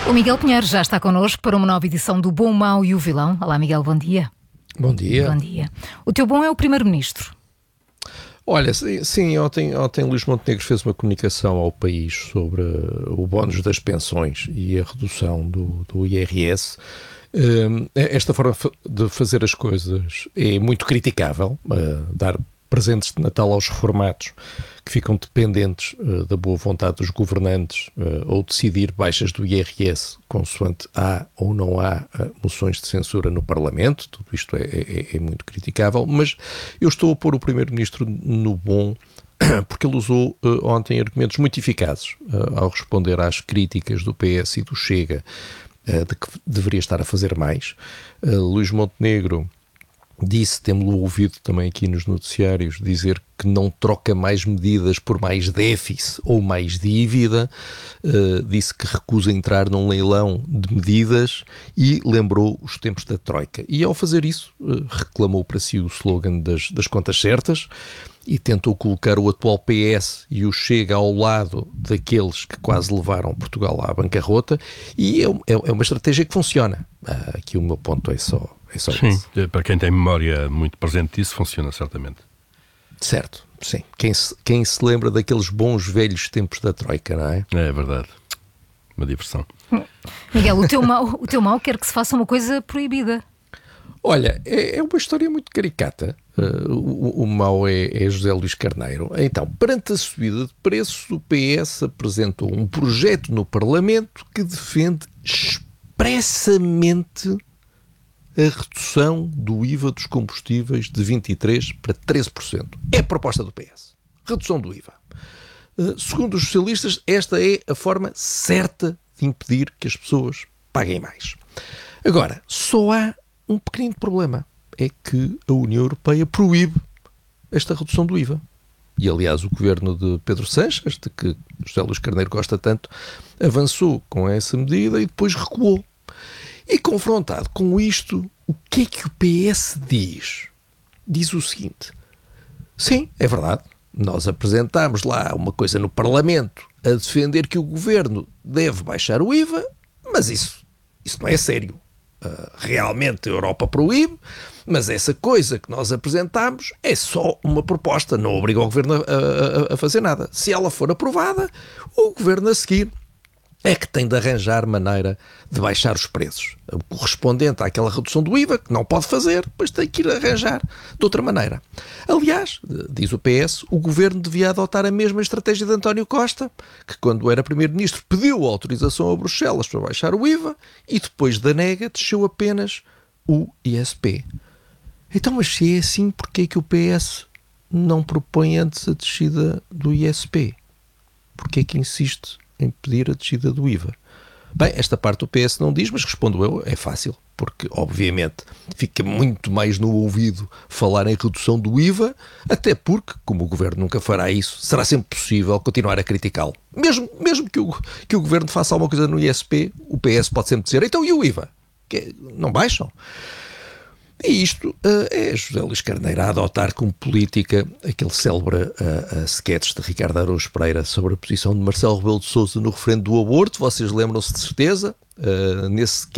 O Miguel Pinheiro já está connosco para uma nova edição do Bom, o Mau e o Vilão. Olá, Miguel, bom dia. Bom dia. Bom dia. O teu bom é o Primeiro-Ministro. Olha, sim, ontem Luís Montenegro fez uma comunicação ao país sobre o bónus das pensões e a redução do IRS. Esta forma de fazer as coisas é muito criticável, dar presentes de Natal aos reformados que ficam dependentes da boa vontade dos governantes ou decidir baixas do IRS consoante há ou não há moções de censura no Parlamento. Tudo isto é muito criticável, mas eu estou a pôr o Primeiro-Ministro no bom porque ele usou ontem argumentos muito eficazes ao responder às críticas do PS e do Chega de que deveria estar a fazer mais. Luís Montenegro disse, temos-lo ouvido também aqui nos noticiários, dizer que não troca mais medidas por mais déficit ou mais dívida, disse que recusa entrar num leilão de medidas e lembrou os tempos da Troika. E ao fazer isso, reclamou para si o slogan das contas certas e tentou colocar o atual PS e o Chega ao lado daqueles que quase levaram Portugal à bancarrota, e é uma estratégia que funciona. Aqui o meu ponto é só sim, isso. Para quem tem memória muito presente disso, funciona certamente. Certo, sim. Quem se lembra daqueles bons velhos tempos da Troika, não é? É verdade. Uma diversão. Miguel, o teu mau quer que se faça uma coisa proibida. Olha, é uma história muito caricata. O mau é José Luís Carneiro. Então, perante a subida de preços, o PS apresentou um projeto no Parlamento que defende expressamente a redução do IVA dos combustíveis de 23% para 13%. É a proposta do PS. Redução do IVA. Segundo os socialistas, esta é a forma certa de impedir que as pessoas paguem mais. Agora, só há um pequenino problema. É que a União Europeia proíbe esta redução do IVA. E, aliás, o governo de Pedro Sánchez, de que José Luís Carneiro gosta tanto, avançou com essa medida e depois recuou. E confrontado com isto, o que é que o PS diz? Diz o seguinte: sim, é verdade, nós apresentámos lá uma coisa no Parlamento a defender que o governo deve baixar o IVA, mas isso não é sério. Realmente a Europa proíbe, mas essa coisa que nós apresentámos é só uma proposta, não obriga o governo a fazer nada. Se ela for aprovada, o governo a seguir é que tem de arranjar maneira de baixar os preços. O correspondente àquela redução do IVA, que não pode fazer, depois tem que ir arranjar de outra maneira. Aliás, diz o PS, o governo devia adotar a mesma estratégia de António Costa, que quando era primeiro-ministro pediu autorização a Bruxelas para baixar o IVA e depois da nega desceu apenas o ISP. Então, mas se é assim, porquê é que o PS não propõe antes a descida do ISP? Porquê é que insiste em pedir a descida do IVA? Bem, esta parte o PS não diz, mas respondo eu, é fácil, porque obviamente fica muito mais no ouvido falar em redução do IVA, até porque, como o governo nunca fará isso, será sempre possível continuar a criticá-lo. Mesmo que o governo faça alguma coisa no ISP, o PS pode sempre dizer, então e o IVA? Não baixam? E isto é José Luís Carneiro a adotar como política aquele célebre sketch de Ricardo Araújo Pereira sobre a posição de Marcelo Rebelo de Sousa no referendo do aborto. Vocês lembram-se de certeza? Nesse